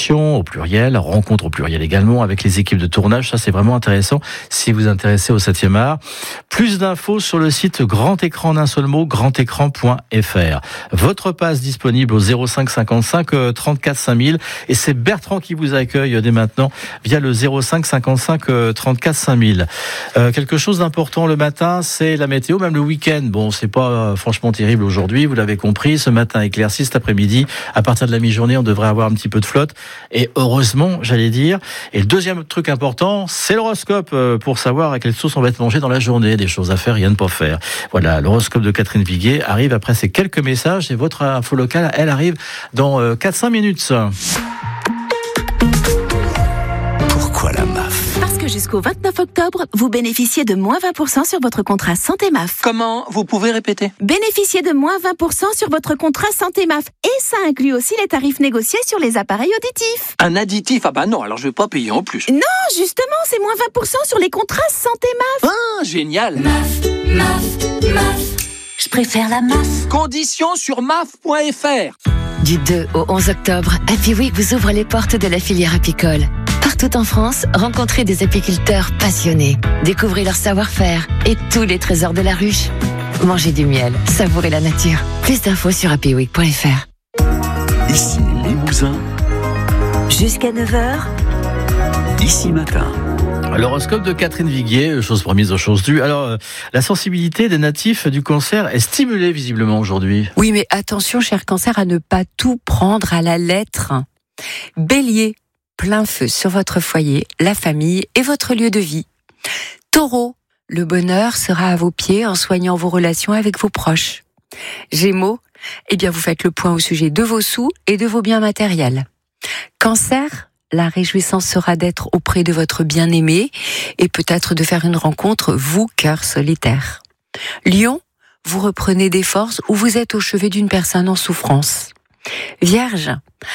discussions au pluriel, rencontres au pluriel également avec les équipes de tournage. Ça, c'est vraiment intéressant si vous vous intéressez au 7e art. Plus d'infos sur le site Grand Écran en un seul mot, grandécran.fr. Votre passe disponible au 05 55 34 5000 et c'est Bertrand qui vous accueille dès maintenant via le 05 55 34 5000. Quelque chose d'important le matin, c'est la météo, même le week-end. Bon, c'est pas franchement terrible aujourd'hui, vous l'avez compris. Ce matin éclairci, cet après-midi, à partir de la mi-journée, on devrait avoir un petit peu de flotte. Et heureusement, j'allais dire. Et le deuxième truc important, c'est l'horoscope pour savoir à quelle sauce on va être mangé dans la journée. Des choses à faire, rien de pas faire. Voilà, l'horoscope de Catherine Viguier arrive après ces quelques messages et votre info locale, elle arrive dans 4-5 minutes. Pourquoi la MAF ? Parce que jusqu'au 29 octobre, vous bénéficiez de moins 20% sur votre contrat Santé MAF. Comment ? Vous pouvez répéter ? Bénéficiez de moins 20% sur votre contrat Santé MAF. Et ça inclut aussi les tarifs négociés sur les appareils auditifs. Un additif ? Ah bah non, alors je vais pas payer en plus. Non, justement, c'est moins 20% sur les contrats Santé MAF. Ah, génial ! MAF. Je préfère la MAF. Conditions sur maf.fr. Du 2 au 11 octobre, Happy Week vous ouvre les portes de la filière apicole. Partout en France, rencontrez des apiculteurs passionnés. Découvrez leur savoir-faire et tous les trésors de la ruche. Mangez du miel, savourez la nature. Plus d'infos sur happyweek.fr. Ici Limousin, Jusqu'à 9h, ici matin. L'horoscope de Catherine Viguier, chose promise aux choses dues. Alors, la sensibilité des natifs du Cancer est stimulée visiblement aujourd'hui. Oui, mais attention, cher Cancer, à ne pas tout prendre à la lettre. Bélier, plein feu sur votre foyer, la famille et votre lieu de vie. Taureau, le bonheur sera à vos pieds en soignant vos relations avec vos proches. Gémeaux, vous faites le point au sujet de vos sous et de vos biens matériels. Cancer, la réjouissance sera d'être auprès de votre bien-aimé et peut-être de faire une rencontre, vous, cœur solitaire. Lion, vous reprenez des forces ou vous êtes au chevet d'une personne en souffrance. Vierge,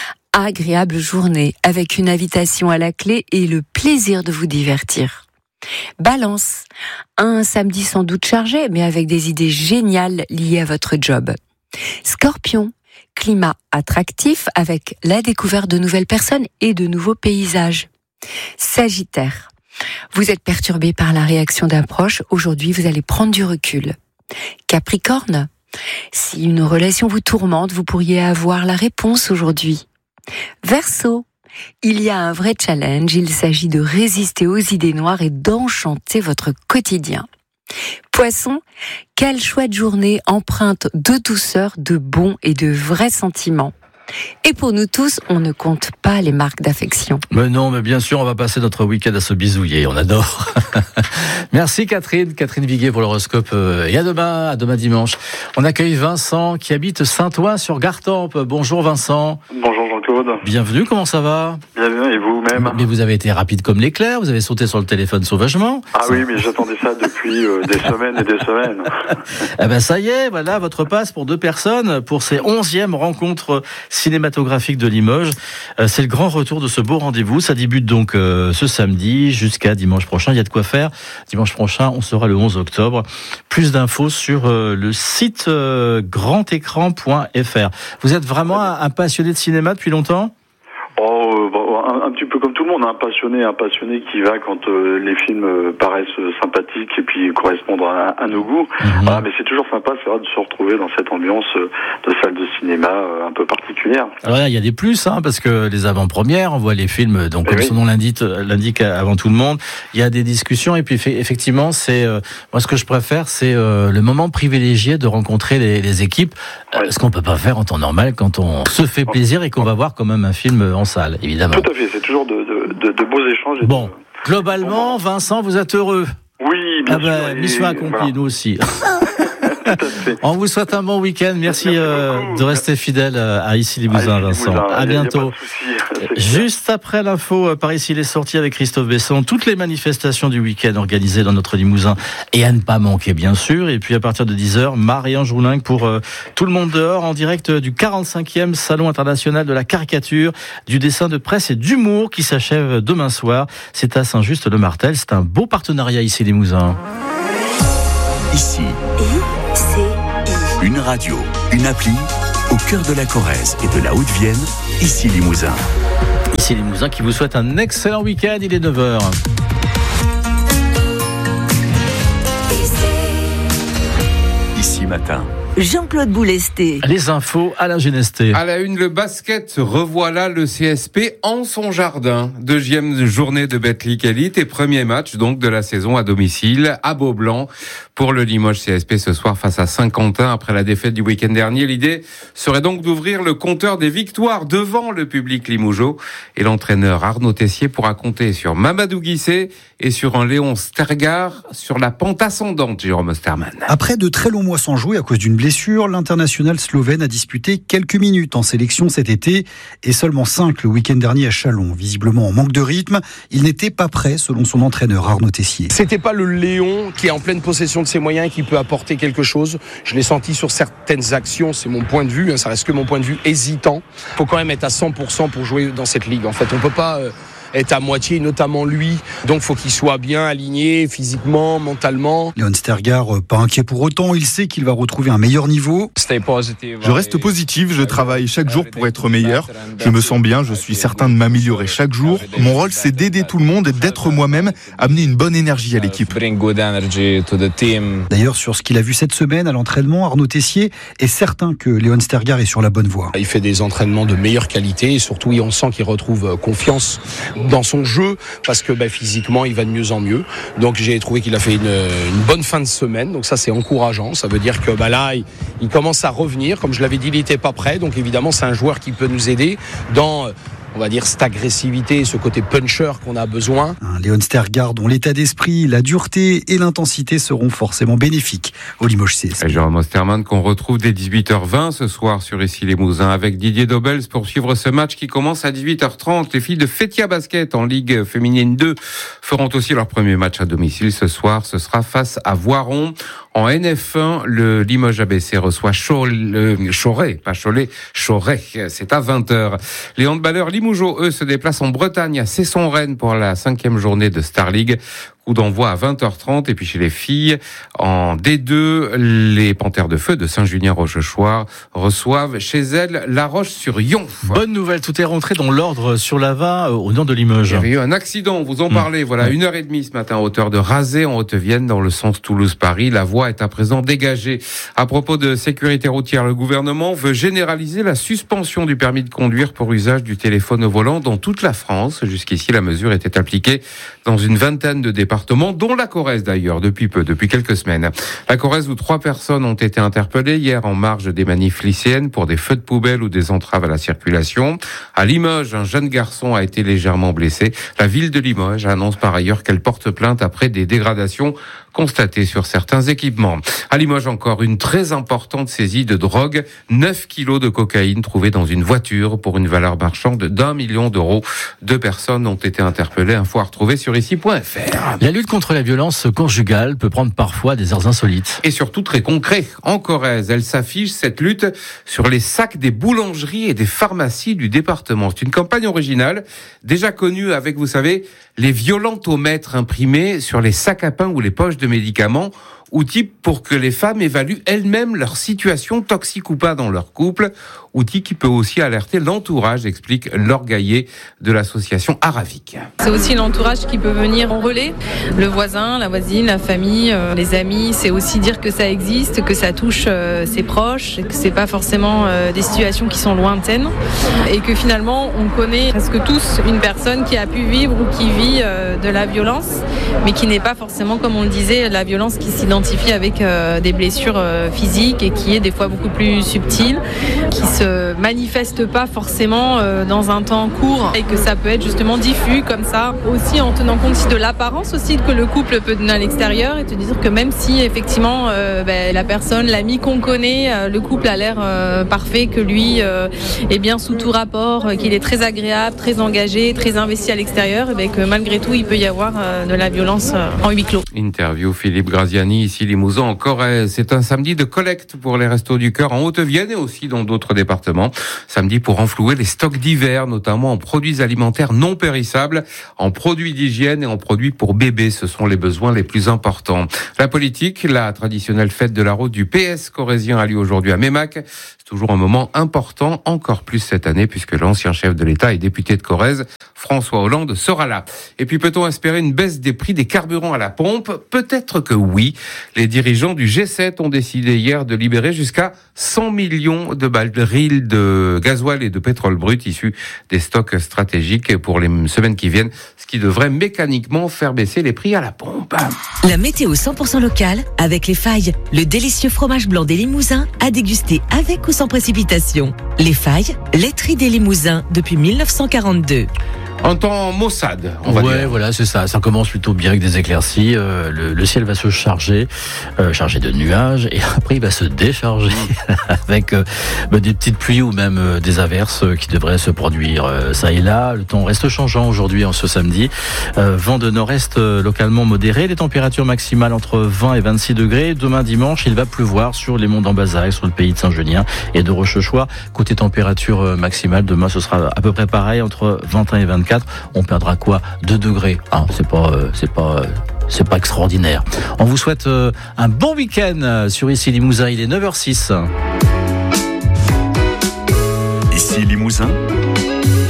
agréable journée avec une invitation à la clé et le plaisir de vous divertir. Balance, un samedi sans doute chargé mais avec des idées géniales liées à votre job. Scorpion, climat attractif avec la découverte de nouvelles personnes et de nouveaux paysages. Sagittaire, vous êtes perturbé par la réaction d'un proche, aujourd'hui vous allez prendre du recul. Capricorne, si une relation vous tourmente, vous pourriez avoir la réponse aujourd'hui. Verseau, il y a un vrai challenge, il s'agit de résister aux idées noires et d'enchanter votre quotidien. Poisson, quelle chouette journée empreinte de douceur, de bons et de vrais sentiments. Et pour nous tous, on ne compte pas les marques d'affection. Mais non, mais bien sûr, on va passer notre week-end à se bisouiller, on adore. Merci Catherine Viguier pour l'horoscope. Et à demain dimanche. On accueille Vincent qui habite Saint-Ouen sur Gartempe. Bonjour Vincent. Bonjour Jean-Claude. Bienvenue, comment ça va ? Bien, et vous-même ? Mais vous avez été rapide comme l'éclair, vous avez sauté sur le téléphone sauvagement. Ah oui, mais j'attendais ça depuis des semaines et des semaines. Eh ben ça y est, voilà votre passe pour 2 personnes pour ces 11e rencontres cinématographiques de Limoges. C'est le grand retour de ce beau rendez-vous. Ça débute donc ce samedi jusqu'à dimanche prochain. Il y a de quoi faire. Dimanche prochain, on sera le 11 octobre. Plus d'infos sur le site grandécran.fr. Vous êtes vraiment un passionné de cinéma depuis longtemps ? Un petit peu comme tout le monde, un passionné qui va quand les films paraissent sympathiques et puis correspondent à nos goûts. Voilà, mais c'est toujours sympa, c'est vrai de se retrouver dans cette ambiance de salle de cinéma un peu particulière. Alors là, il y a des plus, parce que les avant-premières, on voit les films, donc comme son nom l'indique avant tout le monde. Il y a des discussions et puis effectivement, c'est moi ce que je préfère, c'est le moment privilégié de rencontrer les équipes, ce qu'on peut pas faire en temps normal quand on se fait plaisir et qu'on va voir quand même un film en salle, évidemment. Tout à fait, c'est toujours de beaux échanges. Bon, globalement, Vincent, vous êtes heureux. Oui, bien sûr. Mission accomplie, voilà. Nous aussi. On vous souhaite un bon week-end. Merci de rester fidèle à Ici Limousin, Vincent. À bientôt. Juste après l'info, par ici les sorties avec Christophe Besson, toutes les manifestations du week-end organisées dans notre Limousin et à ne pas manquer, bien sûr. Et puis à partir de 10h, Marie-Ange Roulingue pour Tout le monde dehors en direct du 45e Salon international de la caricature, du dessin de presse et d'humour qui s'achève demain soir. C'est à Saint-Just-le-Martel. C'est un beau partenariat Ici Limousin. Ici, une radio, une appli au cœur de la Corrèze et de la Haute-Vienne, ici Limousin. Ici Limousin qui vous souhaite un excellent week-end, il est 9h. Ici Matin. Jean-Claude Boulesté. Les infos à la Genesté. À la une, le basket, revoilà le CSP en son jardin. Deuxième journée de Betclic Elite et premier match donc de la saison à domicile à Beaublanc pour le Limoges CSP ce soir face à Saint-Quentin après la défaite du week-end dernier. L'idée serait donc d'ouvrir le compteur des victoires devant le public limougeau et l'entraîneur Arnaud Tessier pourra compter sur Mamadou Guissé et sur un Léon Stergar sur la pente ascendante, Jérôme Osterman. Après de très longs mois sans jouer à cause d'une blessure, l'international slovène a disputé quelques minutes en sélection cet été et seulement 5 le week-end dernier à Châlons. Visiblement en manque de rythme, il n'était pas prêt selon son entraîneur Arnaud Tessier. C'était pas le Léon qui est en pleine possession de ses moyens et qui peut apporter quelque chose. Je l'ai senti sur certaines actions, c'est mon point de vue, ça reste que mon point de vue hésitant. Il faut quand même être à 100% pour jouer dans cette ligue. En fait, on peut pas être à moitié, notamment lui. Donc, faut qu'il soit bien aligné physiquement, mentalement. Léon Stergar, pas inquiet pour autant. Il sait qu'il va retrouver un meilleur niveau. Je reste positif, je travaille chaque jour pour être meilleur. Je me sens bien, je suis certain de m'améliorer chaque jour. Mon rôle, c'est d'aider tout le monde et d'être moi-même, amener une bonne énergie à l'équipe. D'ailleurs, sur ce qu'il a vu cette semaine à l'entraînement, Arnaud Tessier est certain que Léon Stergar est sur la bonne voie. Il fait des entraînements de meilleure qualité et surtout, on sent qu'il retrouve confiance dans son jeu parce que physiquement il va de mieux en mieux. Donc j'ai trouvé qu'il a fait une bonne fin de semaine, donc ça c'est encourageant. Ça veut dire que là il commence à revenir. Comme je l'avais dit, il n'était pas prêt, donc évidemment c'est un joueur qui peut nous aider dans, on va dire, cette agressivité, ce côté puncher qu'on a besoin. Léon Stergar, dont l'état d'esprit, la dureté et l'intensité seront forcément bénéfiques au Limoges CSP. Jérôme Osterman qu'on retrouve dès 18h20 ce soir sur Ici Limousin avec Didier Dobels pour suivre ce match qui commence à 18h30. Les filles de Fétia Basket en Ligue féminine 2 feront aussi leur premier match à domicile ce soir. Ce sera face à Voiron. En NF1, le Limoges ABC reçoit Choret, pas Cholet, Choret. C'est à 20h. Les handballeurs limougeaux, eux, se déplacent en Bretagne à Cesson-Rennes pour la 5e journée de Star League. Coup d'envoi à 20h30. Et puis chez les filles, en D2, les Panthères de Feu de Saint-Julien-Rochechouart reçoivent chez elles La Roche-sur-Yon. Bonne nouvelle, tout est rentré dans l'ordre sur l'A20 au nord de Limoges. Il y avait eu un accident, vous en parlez. Voilà, 1h30 ce matin à hauteur de Razé en Haute-Vienne dans le sens Toulouse-Paris. La voie est à présent dégagée. À propos de sécurité routière, le gouvernement veut généraliser la suspension du permis de conduire pour usage du téléphone au volant dans toute la France. Jusqu'ici, la mesure était appliquée dans une vingtaine de départements, dont la Corrèze d'ailleurs, depuis quelques semaines. La Corrèze où 3 personnes ont été interpellées hier en marge des manifs lycéennes pour des feux de poubelle ou des entraves à la circulation. À Limoges, un jeune garçon a été légèrement blessé. La ville de Limoges annonce par ailleurs qu'elle porte plainte après des dégradations constatées sur certains équipements. À Limoges encore, une très importante saisie de drogue. 9 kilos de cocaïne trouvés dans une voiture pour une valeur marchande d'1 million d'euros. 2 personnes ont été interpellées. Info à retrouver sur ici.fr. La lutte contre la violence conjugale peut prendre parfois des airs insolites. Et surtout très concret. En Corrèze, elle s'affiche, cette lutte, sur les sacs des boulangeries et des pharmacies du département. C'est une campagne originale, déjà connue avec, vous savez, les violentomètres imprimés sur les sacs à pain ou les poches de médicaments, outil pour que les femmes évaluent elles-mêmes leur situation toxique ou pas dans leur couple, outil qui peut aussi alerter l'entourage, explique Laure Gaillet de l'association Aravic. C'est aussi l'entourage qui peut venir en relais, le voisin, la voisine, la famille, les amis, c'est aussi dire que ça existe, que ça touche ses proches, que c'est pas forcément des situations qui sont lointaines et que finalement on connaît presque tous une personne qui a pu vivre ou qui vit de la violence, mais qui n'est pas forcément, comme on le disait, la violence qui s'identifie avec des blessures physiques et qui est des fois beaucoup plus subtile, qui se manifeste pas forcément dans un temps court et que ça peut être justement diffus comme ça, aussi en tenant compte de l'apparence aussi que le couple peut donner à l'extérieur et te dire que même si effectivement la personne, l'ami qu'on connaît, le couple a l'air parfait, que lui est bien sous tout rapport, qu'il est très agréable, très engagé, très investi à l'extérieur, et que malgré tout il peut y avoir de la violence en huis clos. Interview Philippe Graziani, ici Limousin en Corrèze. C'est un samedi de collecte pour les Restos du Cœur en Haute-Vienne et aussi dans d'autres départements. Samedi pour renflouer les stocks d'hiver, notamment en produits alimentaires non périssables, en produits d'hygiène et en produits pour bébés. Ce sont les besoins les plus importants. La politique, la traditionnelle fête de la route du PS corrézien a lieu aujourd'hui à Mémac. toujours un moment important, encore plus cette année, puisque l'ancien chef de l'État et député de Corrèze, François Hollande, sera là. Et puis peut-on espérer une baisse des prix des carburants à la pompe ? Peut-être que oui. Les dirigeants du G7 ont décidé hier de libérer jusqu'à 100 millions de barils de gasoil et de pétrole brut issus des stocks stratégiques pour les semaines qui viennent, ce qui devrait mécaniquement faire baisser les prix à la pompe. La météo 100% locale avec Les Failles, le délicieux fromage blanc des Limousins à déguster avec ou sans précipitation. Les Failles, laiterie des Limousins depuis 1942. En temps maussade, on va dire. Voilà, c'est ça. Ça commence plutôt bien avec des éclaircies. Le ciel va se charger de nuages, et après il va se décharger avec des petites pluies ou même des averses qui devraient se produire ça et là. Le temps reste changeant aujourd'hui, en ce samedi. Vent de nord-est localement modéré. Les températures maximales entre 20 et 26 degrés. Demain dimanche, il va pleuvoir sur les monts d'Ambazac, sur le pays de Saint-Genien et de Rochechouart. Côté température maximale, demain ce sera à peu près pareil, entre 21 et 24. On perdra quoi ? 2 degrés. C'est pas extraordinaire. On vous souhaite un bon week-end sur Ici Limousin. Il est 9h06. Ici Limousin.